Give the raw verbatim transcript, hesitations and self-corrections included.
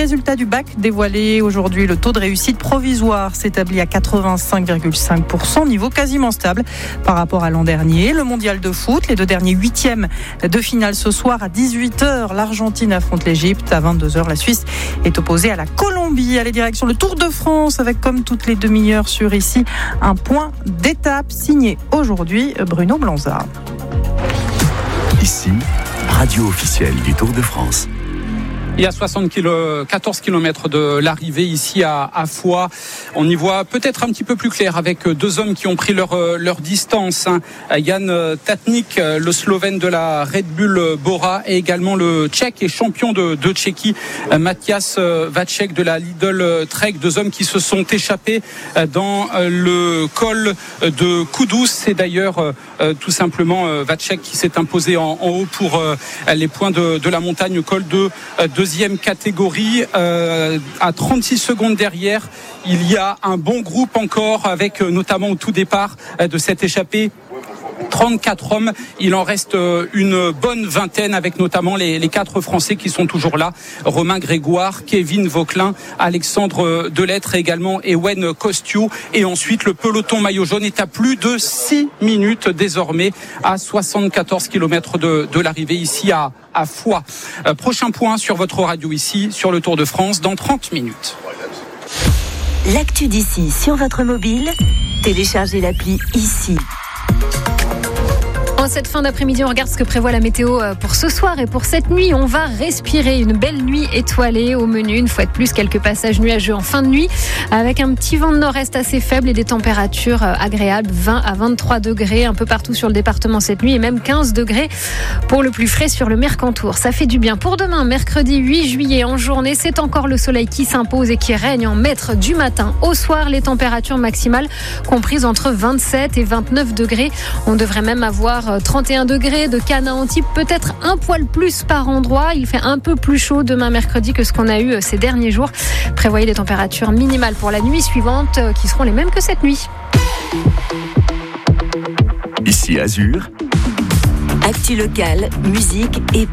résultats du bac dévoilés aujourd'hui. Le taux de réussite provisoire s'établit à quatre-vingt-cinq virgule cinq pour cent, niveau quasiment stable par rapport à l'an dernier. Le mondial de foot, les deux derniers huitièmes de finale ce soir à dix-huit heures. L'Argentine affronte l'Égypte. À vingt-deux heures, la Suisse est opposée à la Colombie. Allez, direction le Tour de France avec, comme toutes les demi-heures sur ici, un point d'étape signé aujourd'hui Bruno Blanza. Ici, radio officielle du Tour de France. Il y a soixante-quatorze kilomètres de l'arrivée ici à, à Foix. On y voit peut-être un petit peu plus clair avec deux hommes qui ont pris leur, leur distance. Jan Tatnik, le Slovène de la Red Bull Bora, et également le Tchèque et champion de, de Tchéquie, Matthias Vacek de la Lidl Trek. Deux hommes qui se sont échappés dans le col de Kudus. C'est d'ailleurs tout simplement Vacek qui s'est imposé en, en haut pour les points de, de la montagne, col de, de deuxième catégorie, euh, à trente-six secondes derrière. Il y a un bon groupe encore, avec euh, notamment au tout départ euh, de cette échappée trente-quatre hommes. Il en reste euh, une bonne vingtaine, avec notamment les, les quatre Français qui sont toujours là. Romain Grégoire, Kevin Vauquelin, Alexandre Delettre, également Ewen Kostiou. Et ensuite, le peloton maillot jaune est à plus de six minutes désormais, à soixante-quatorze kilomètres de, de l'arrivée ici à à Foix. Euh, prochain point sur votre radio ici, sur le Tour de France, dans trente minutes. L'actu d'ici sur votre mobile, téléchargez l'appli ici. En cette fin d'après-midi, on regarde ce que prévoit la météo pour ce soir et pour cette nuit. On va respirer une belle nuit étoilée au menu. Une fois de plus, quelques passages nuageux en fin de nuit, avec un petit vent de nord-est assez faible et des températures agréables, vingt à vingt-trois degrés un peu partout sur le département cette nuit, et même quinze degrés pour le plus frais sur le Mercantour. Ça fait du bien. Pour demain, mercredi huit juillet, en journée, c'est encore le soleil qui s'impose et qui règne en maître du matin au soir. Les températures maximales comprises entre vingt-sept et vingt-neuf degrés. On devrait même avoir trente et un degrés de Cannes à Antibes, peut-être un poil plus par endroit. Il fait un peu plus chaud demain mercredi que ce qu'on a eu ces derniers jours. Prévoyez des températures minimales pour la nuit suivante qui seront les mêmes que cette nuit. Ici Azur. Actu locale, musique et